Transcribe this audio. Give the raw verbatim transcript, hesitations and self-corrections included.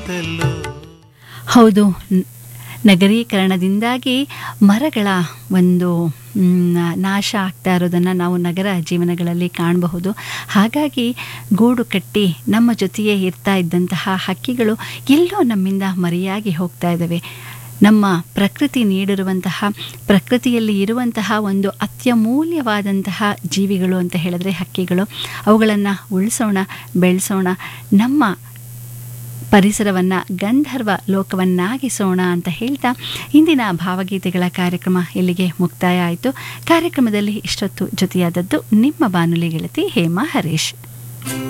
ಹೌದು, ನ್- ನಗರೀಕರಣದಿಂದಾಗಿ ಮರಗಳ ಒಂದು ಮ್, ನಾಶ ಆಗ್ತಾ ಇರೋದನ್ನು ನಾವು ನಗರ ಜೀವನಗಳಲ್ಲಿ ಕಾಣಬಹುದು. ಹಾಗಾಗಿ ಗೂಡು ಕಟ್ಟಿ ನಮ್ಮ ಜೊತೆಯೇ ಇರ್ತಾ ಇದ್ದಂತಹ ಹಕ್ಕಿಗಳು ಎಲ್ಲೋ ನಮ್ಮಿಂದ ಮರೆಯಾಗಿ ಹೋಗ್ತಾ ಇದ್ದಾವೆ. ನಮ್ಮ ಪ್ರಕೃತಿ ನೀಡಿರುವಂತಹ, ಪ್ರಕೃತಿಯಲ್ಲಿ ಇರುವಂತಹ ಒಂದು ಅತ್ಯಮೂಲ್ಯವಾದಂತಹ ಜೀವಿಗಳು ಅಂತ ಹೇಳಿದ್ರೆ ಹಕ್ಕಿಗಳು. ಅವುಗಳನ್ನು ಉಳಿಸೋಣ, ಬೆಳೆಸೋಣ, ನಮ್ಮ ಪರಿಸರವನ್ನು ಗಂಧರ್ವ ಲೋಕವನ್ನಾಗಿಸೋಣ ಅಂತ ಹೇಳ್ತಾ ಇಂದಿನ ಭಾವಗೀತೆಗಳ ಕಾರ್ಯಕ್ರಮ ಇಲ್ಲಿಗೆ ಮುಕ್ತಾಯ ಆಯಿತು. ಕಾರ್ಯಕ್ರಮದಲ್ಲಿ ಇಷ್ಟೊತ್ತು ಜೊತೆಯಾದದ್ದು ನಿಮ್ಮ ಬಾನುಲಿ ಗೆಳತಿ ಹೇಮಾ ಹರೀಶ್.